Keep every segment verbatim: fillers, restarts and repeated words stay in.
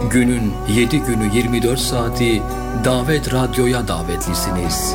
Günün yedi günü yirmi dört saati Davet Radyo'ya davetlisiniz.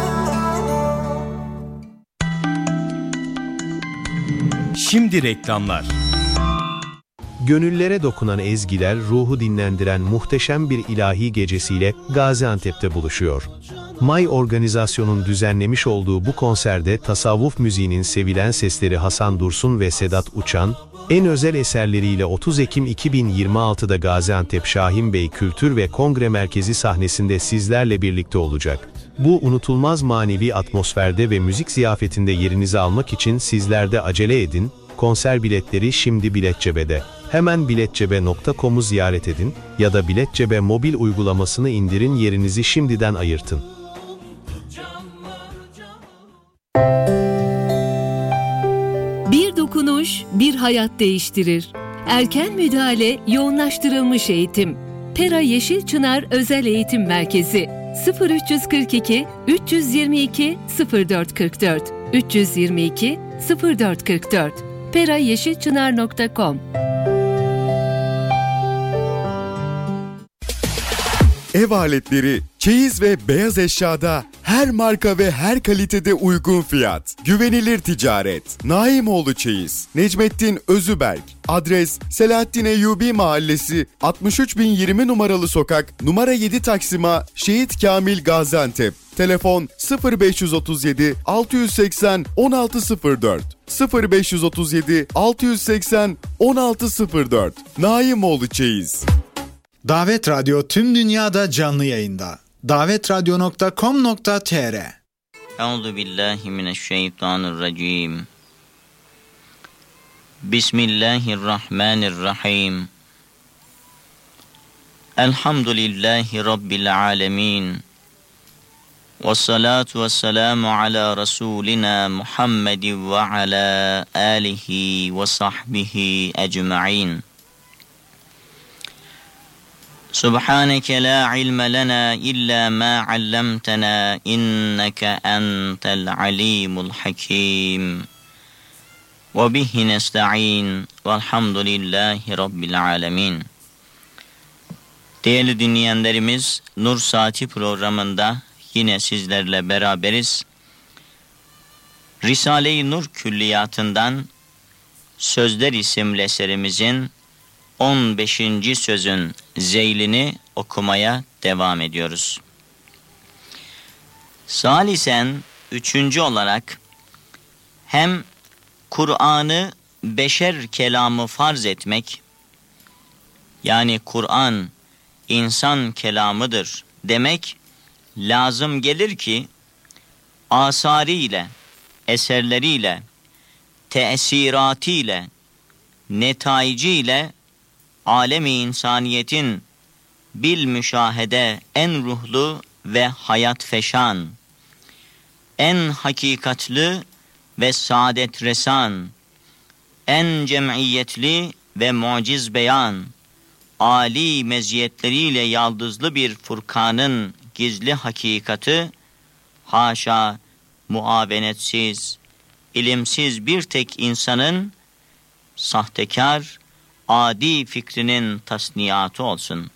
Şimdi reklamlar. Gönüllere dokunan ezgiler, ruhu dinlendiren muhteşem bir ilahi gecesiyle Gaziantep'te buluşuyor. May Organizasyon'un düzenlemiş olduğu bu konserde tasavvuf müziğinin sevilen sesleri Hasan Dursun ve Sedat Uçan, en özel eserleriyle otuz Ekim iki bin yirmi altıda Gaziantep Şahinbey Kültür ve Kongre Merkezi sahnesinde sizlerle birlikte olacak. Bu unutulmaz manevi atmosferde ve müzik ziyafetinde yerinizi almak için sizler de acele edin, konser biletleri şimdi Biletcebe'de. Hemen biletcebe nokta com'u ziyaret edin ya da Biletcebe mobil uygulamasını indirin, yerinizi şimdiden ayırtın. Bir dokunuş, bir hayat değiştirir. Erken müdahale, yoğunlaştırılmış eğitim. Pera Yeşilçınar Özel Eğitim Merkezi sıfır üç kırk iki üç yirmi iki sıfır dört kırk dört üç yirmi iki sıfır dört kırk dört pera yeşilçınar nokta com. Ev aletleri, çeyiz ve beyaz eşyada her marka ve her kalitede uygun fiyat. Güvenilir ticaret. Naimoğlu Çeyiz. Necmettin Özüberk. Adres Selahattin Eyyubi Mahallesi, altmış üç bin yirmi numaralı sokak, numara yedi Taksim'a, Şehit Kamil Gaziantep. Telefon sıfır beş otuz yedi altı seksen on altı sıfır dört sıfır beş otuz yedi altı seksen on altı sıfır dört. Naimoğlu Çeyiz. Davet Radyo tüm dünyada canlı yayında. davet radyo nokta com nokta tr. Euzu billahi mineşşeytanirracim. Bismillahirrahmanirrahim. Elhamdülillahi rabbil alamin. Vessalatu vesselamu ala Resulina Muhammedin ve ala alihi ve sahbihi ecma'in. Subhaneke la ilme lena illa ma allamtana inneke entel alimul hakim. Ve bihi nesta'in velhamdülillahi rabbil alemin. Değerli dinleyenlerimiz, Nur Saati programında yine sizlerle beraberiz. Risale-i Nur Külliyatı'ndan Sözler isimli eserimizin on beşinci sözün zeylini okumaya devam ediyoruz. Salisen, üçüncü olarak hem Kur'an'ı beşer kelamı farz etmek, yani Kur'an insan kelamıdır demek lazım gelir ki asarıyla, eserleriyle, tesiratiyle, netaiciyle alemi insaniyetin bil müşahede en ruhlu ve hayat feşan, en hakikatlı ve saadet resan, en cemiyetli ve muciz beyan, âli meziyetleriyle yaldızlı bir Furkan'ın gizli hakikati, haşa muavenetsiz, ilimsiz bir tek insanın sahtekar, adi fikrinin tasniyatı olsun.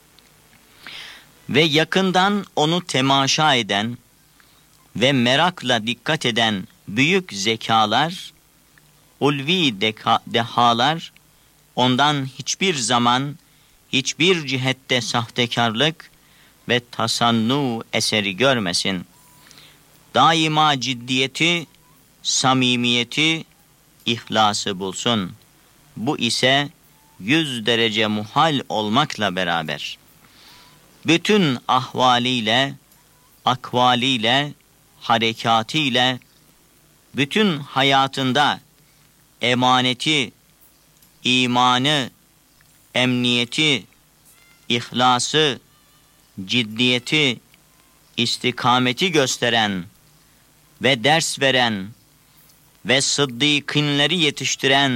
Ve yakından onu temaşa eden ve merakla dikkat eden büyük zekalar, ulvi deka- dehalar, ondan hiçbir zaman, hiçbir cihette sahtekarlık ve tasannu eseri görmesin. Daima ciddiyeti, samimiyeti, ihlası bulsun. Bu ise yüz derece muhal olmakla beraber, bütün ahvaliyle, akvaliyle, harekatiyle, bütün hayatında emaneti, imanı, emniyeti, ihlası, ciddiyeti, istikameti gösteren ve ders veren ve sıddıkînleri yetiştiren